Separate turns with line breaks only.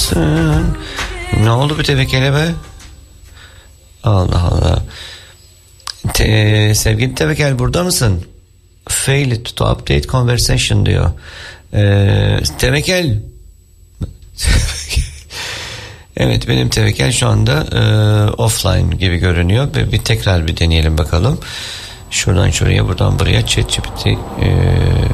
mısın? Ne oldu bu tevekkele be? Allah Allah. Sevgili Tevekkel, burada mısın? Failed to update conversation diyor. Tevekkel. Evet, benim Tevekkel şu anda offline gibi görünüyor. Bir tekrar deneyelim bakalım. Şuradan şuraya, buradan buraya, ChatGPT